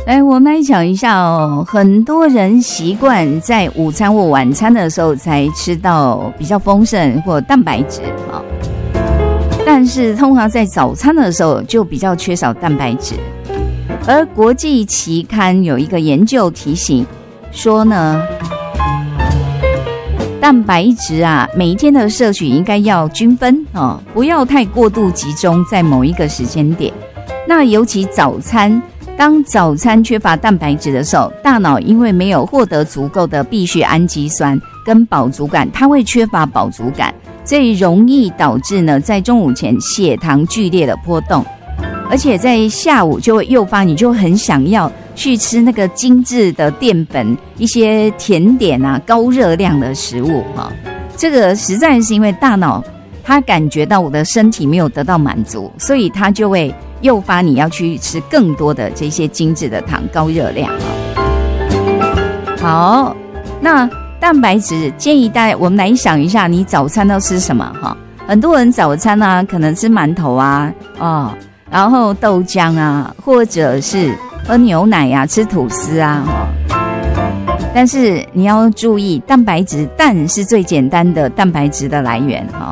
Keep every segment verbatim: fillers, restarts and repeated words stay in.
来，我们来讲一下哦，很多人习惯在午餐或晚餐的时候才吃到比较丰盛或蛋白质啊，但是通常在早餐的时候就比较缺少蛋白质。而国际期刊有一个研究提醒说呢，蛋白质啊，每一天的摄取应该要均分哦，不要太过度集中在某一个时间点。那尤其早餐，当早餐缺乏蛋白质的时候，大脑因为没有获得足够的必需氨基酸跟饱足感，它会缺乏饱足感，所以容易导致呢，在中午前血糖剧烈的波动，而且在下午就会诱发你就很想要去吃那个精致的淀粉、一些甜点啊、高热量的食物啊。这个实在是因为大脑它感觉到我的身体没有得到满足，所以它就会诱发你要去吃更多的这些精致的糖、高热量啊。好，那蛋白质建议大家，我们来想一下，你早餐都吃什么哈？很多人早餐啊，可能吃馒头啊，哦，然后豆浆啊，或者是喝牛奶啊，吃吐司啊，哦。但是你要注意，蛋白质，蛋是最简单的蛋白质的来源哈。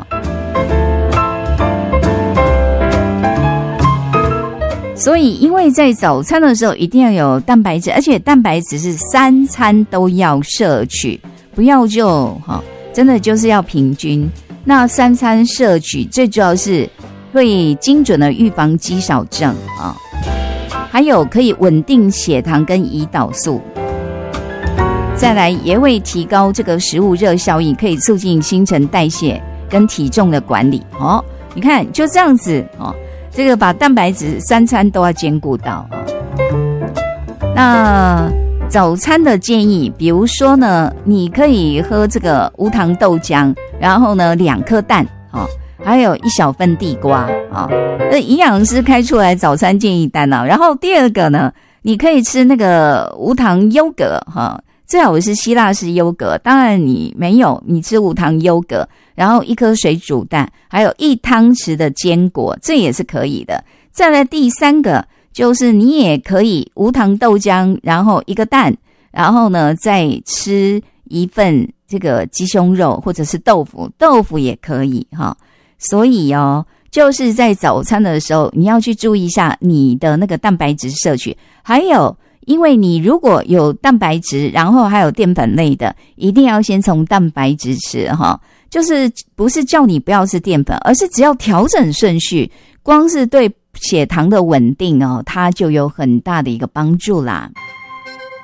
所以因为在早餐的时候一定要有蛋白质，而且蛋白质是三餐都要摄取，不要就哈，真的就是要平均。那三餐摄取最主要是会精准的预防肌少症啊，还有可以稳定血糖跟胰岛素，再来也会提高这个食物热效应，可以促进新陈代谢跟体重的管理哦。你看就这样子哦，这个把蛋白质三餐都要兼顾到哦。那早餐的建议，比如说呢，你可以喝这个无糖豆浆，然后呢两颗蛋哦，还有一小份地瓜啊。那营养师开出来早餐建议单啊。然后第二个呢，你可以吃那个无糖优格哈，最好是希腊式优格。当然你没有，你吃无糖优格，然后一颗水煮蛋，还有一汤匙的坚果，这也是可以的。再来第三个，就是你也可以无糖豆浆，然后一个蛋，然后呢再吃一份这个鸡胸肉或者是豆腐，豆腐也可以哈。所以哦，就是在早餐的时候，你要去注意一下你的那个蛋白质摄取，还有因为你如果有蛋白质，然后还有淀粉类的，一定要先从蛋白质吃哈。就是不是叫你不要吃淀粉，而是只要调整顺序，光是对血糖的稳定哦，它就有很大的一个帮助啦。